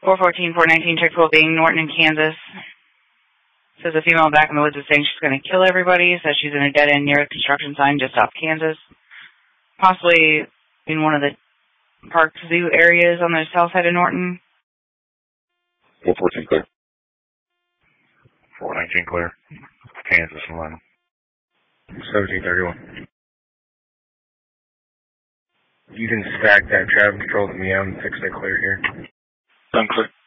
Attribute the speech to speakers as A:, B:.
A: 414, 419, check being Norton in Kansas. Says a female back in the woods is saying she's going to kill everybody. Says she's in a dead end near a construction sign just off Kansas. Possibly in one of the park zoo areas on the south side of Norton.
B: 414 clear.
C: 419 clear. Kansas line.
D: 1731. You can stack that traffic control to me. I'm fixing to clear here.
B: I'm clear.